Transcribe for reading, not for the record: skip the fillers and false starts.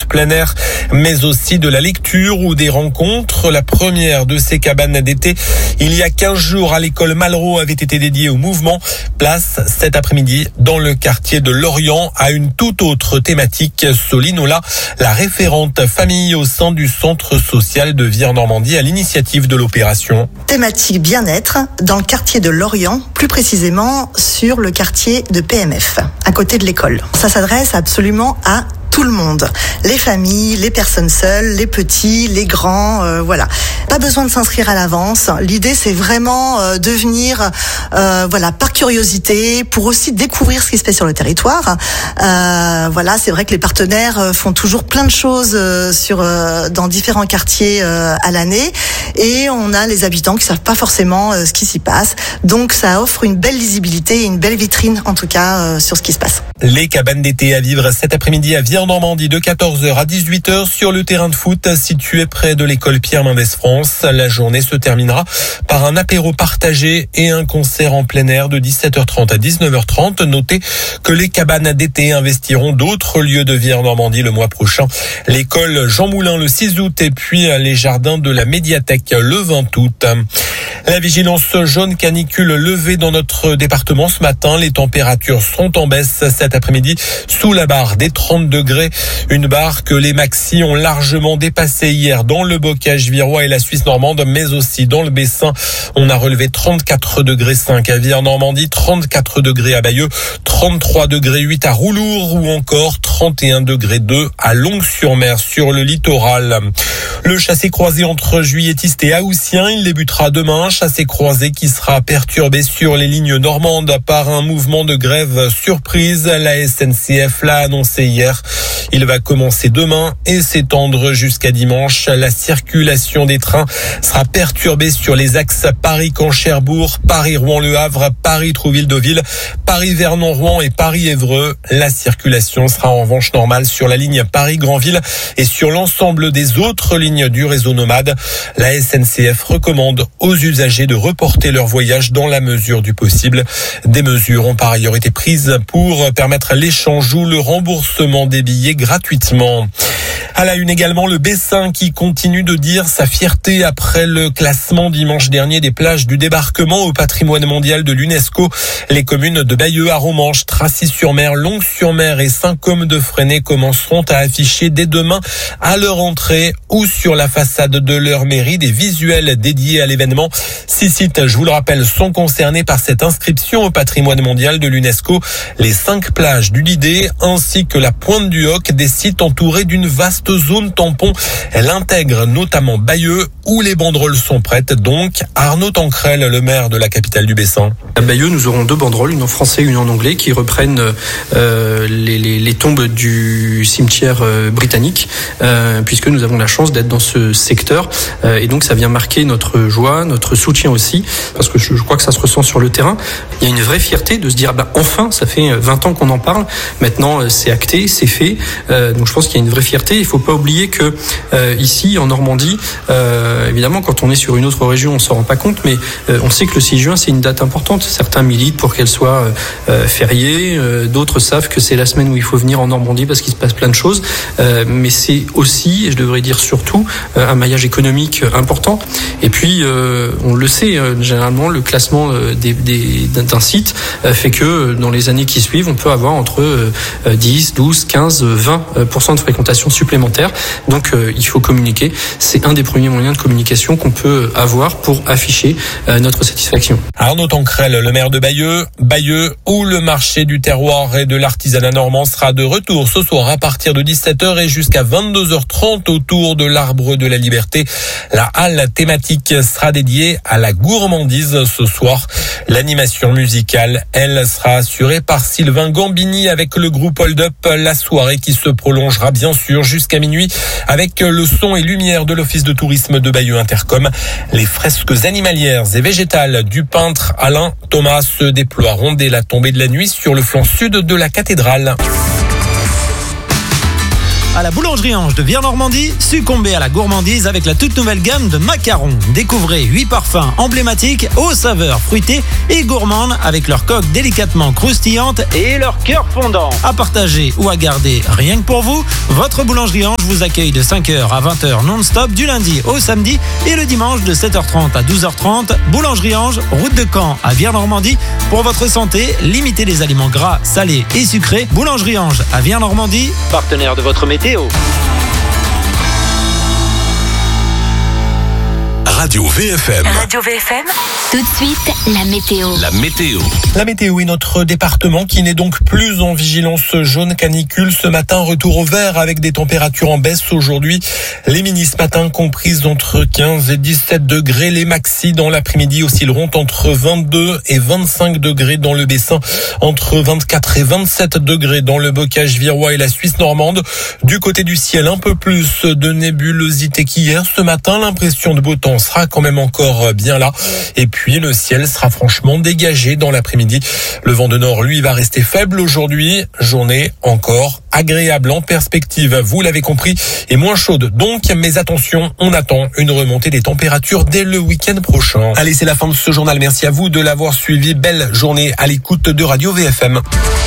plein air, mais aussi de la lecture ou des rencontres. La première de ces cabanes d'été, il y a 15 jours à l'école Malraux, avait été dédiée au mouvement. Place cet après-midi dans le quartier de Lorient à une toute autre thématique. Soline Ola, la référente famille au sein du centre social de Vire-Normandie à l'initiative de l'opération. Thématique bien-être dans le quartier de Lorient, plus précisément sur le quartier de PMF, à côté de l'école. Ça s'adresse absolument à tout le monde, les familles, les personnes seules, les petits, les grands, voilà. Pas besoin de s'inscrire à l'avance. L'idée, c'est vraiment de venir, par curiosité, pour aussi découvrir ce qui se fait sur le territoire. Voilà, c'est vrai que les partenaires font toujours plein de choses dans différents quartiers à l'année, et on a les habitants qui savent pas forcément ce qui s'y passe. Donc, ça offre une belle lisibilité et une belle vitrine, en tout cas, sur ce qui se passe. Les cabanes d'été à vivre cet après-midi à Vire-Normandie de 14h à 18h sur le terrain de foot situé près de l'école Pierre Mendès France. La journée se terminera par un apéro partagé et un concert en plein air de 17h30 à 19h30. Notez que les cabanes d'été investiront d'autres lieux de Vire-Normandie le mois prochain. L'école Jean Moulin le 6 août et puis les jardins de la médiathèque le 20 août. La vigilance jaune canicule levée dans notre département ce matin. Les températures seront en baisse cet après-midi sous la barre des 30 degrés. Une barre que les maxis ont largement dépassée hier dans le bocage virois et la Suisse normande, mais aussi dans le Bessin. On a relevé 34 degrés 5 à Vire-Normandie, 34 degrés à Bayeux, 33 degrés 8 à Roulour ou encore 31 degrés 2 à Longues-sur-Mer sur le littoral. Le chassé-croisé entre juilletistes et haussiens, il débutera demain. Chassé-croisé qui sera perturbé sur les lignes normandes par un mouvement de grève surprise. La SNCF l'a annoncé hier. Il va commencer demain et s'étendre jusqu'à dimanche. La circulation des trains sera perturbée sur les axes Paris-Caen-Cherbourg, Paris-Rouen-Le Havre, Paris-Trouville-Deauville, Paris-Vernon-Rouen et Paris-Évreux. La circulation sera en revanche normale sur la ligne Paris-Granville et sur l'ensemble des autres lignes du réseau nomade. La SNCF recommande aux usagers de reporter leur voyage dans la mesure du possible. Des mesures ont par ailleurs été prises pour permettre l'échange ou le remboursement des billets gratuitement. À la une également, le Bessin qui continue de dire sa fierté après le classement dimanche dernier des plages du débarquement au patrimoine mondial de l'UNESCO. Les communes de Bayeux, Aromanches, Tracy-sur-Mer, Longues-sur-Mer et Saint-Côme-de-Fresnay commenceront à afficher dès demain à leur entrée ou sur la façade de leur mairie des visuels dédiés à l'événement. 6 sites, je vous le rappelle, sont concernés par cette inscription au patrimoine mondial de l'UNESCO. Les 5 plages du Lidé ainsi que la Pointe du Hoc, des sites entourés d'une vaste zone tampon. Elle intègre notamment Bayeux où les banderoles sont prêtes. Donc, Arnaud Tancrel, le maire de la capitale du Bessin. À Bayeux, nous aurons 2 banderoles, une en français et une en anglais, qui reprennent les tombes du cimetière britannique, puisque nous avons la chance d'être dans ce secteur. Et donc, ça vient marquer notre joie, notre soutien aussi, parce que je crois que ça se ressent sur le terrain. Il y a une vraie fierté de se dire, enfin, ça fait 20 ans qu'on en parle. Maintenant, c'est acté, c'est fait. Donc, je pense qu'il y a une vraie fierté. Il ne faut pas oublier que ici, en Normandie, évidemment, quand on est sur une autre région, on ne s'en rend pas compte, mais on sait que le 6 juin, c'est une date importante. Certains militent pour qu'elle soit fériée, d'autres savent que c'est la semaine où il faut venir en Normandie parce qu'il se passe plein de choses, mais c'est aussi, et je devrais dire surtout, un maillage économique important. Et puis, on le sait, généralement, le classement d'un site fait que dans les années qui suivent, on peut avoir entre 10, 12, 15, 20% de fréquentation supplémentaire. Donc, il faut communiquer. C'est un des premiers moyens de communication qu'on peut avoir pour afficher notre satisfaction. Arnaud Tancrel, le maire de Bayeux, où le marché du terroir et de l'artisanat normand sera de retour ce soir à partir de 17h et jusqu'à 22h30 autour de l'Arbre de la Liberté. La halle thématique sera dédiée à la gourmandise ce soir. L'animation musicale, elle, sera assurée par Sylvain Gambini avec le groupe Hold Up. La soirée qui se prolongera bien sûr jusqu'à minuit avec le son et lumière de l'Office de tourisme de Bayeux Intercom. Les fresques animalières et végétales du peintre Alain Thomas se déploieront dès la tombée de la nuit sur le flanc sud de la cathédrale. À la boulangerie Ange de Vire-Normandie, succombez à la gourmandise avec la toute nouvelle gamme de macarons. Découvrez 8 parfums emblématiques aux saveurs fruitées et gourmandes avec leur coque délicatement croustillante et leur cœur fondant. À partager ou à garder rien que pour vous, votre boulangerie Ange vous accueille de 5h à 20h non-stop du lundi au samedi et le dimanche de 7h30 à 12h30. Boulangerie Ange, route de Caen à Vire-Normandie. Pour votre santé, limitez les aliments gras, salés et sucrés. Boulangerie Ange à Vire-Normandie, partenaire de votre météo. Radio VFM. Radio VFM, tout de suite, la météo. La météo. La météo est notre département qui n'est donc plus en vigilance jaune canicule. Ce matin, retour au vert avec des températures en baisse aujourd'hui. Les minis ce matin comprises entre 15 et 17 degrés. Les maxis dans l'après-midi oscilleront entre 22 et 25 degrés dans le Bessin, entre 24 et 27 degrés dans le Bocage virois et la Suisse normande. Du côté du ciel, un peu plus de nébulosité qu'hier. Ce matin, l'impression de beau temps sera quand même encore bien là. Et puis le ciel sera franchement dégagé dans l'après-midi. Le vent de nord, lui, va rester faible aujourd'hui. Journée encore agréable en perspective, vous l'avez compris, et moins chaude. Donc, mais attention, on attend une remontée des températures dès le week-end prochain. Allez, c'est la fin de ce journal. Merci à vous de l'avoir suivi. Belle journée à l'écoute de Radio VFM.